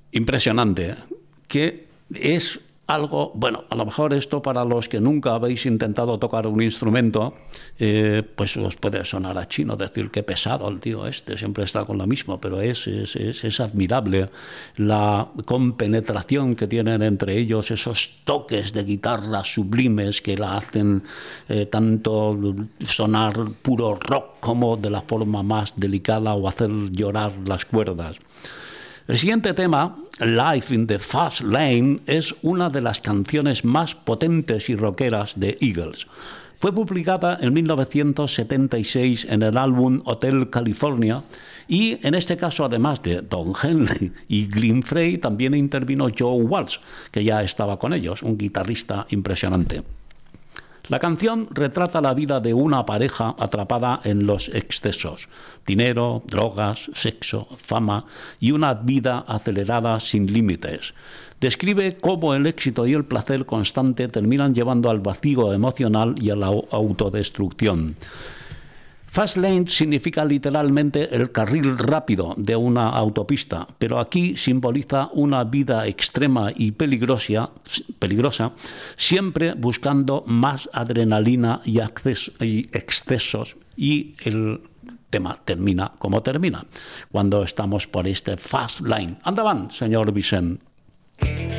impresionante, que es algo, bueno, a lo mejor esto para los que nunca habéis intentado tocar un instrumento, pues os puede sonar a chino, decir qué pesado el tío este, siempre está con lo mismo, pero es admirable la compenetración que tienen entre ellos, esos toques de guitarra sublimes que la hacen tanto sonar puro rock como de la forma más delicada o hacer llorar las cuerdas. El siguiente tema, Life in the Fast Lane, es una de las canciones más potentes y rockeras de Eagles. Fue publicada en 1976 en el álbum Hotel California y en este caso, además de Don Henley y Glenn Frey, también intervino Joe Walsh, que ya estaba con ellos, un guitarrista impresionante. La canción retrata la vida de una pareja atrapada en los excesos: dinero, drogas, sexo, fama y una vida acelerada sin límites. Describe cómo el éxito y el placer constante terminan llevando al vacío emocional y a la autodestrucción. Fast lane significa literalmente el carril rápido de una autopista, pero aquí simboliza una vida extrema y peligrosa, siempre buscando más adrenalina y excesos, y el tema termina como termina, cuando estamos por este fast lane. Andaban, señor Vicent.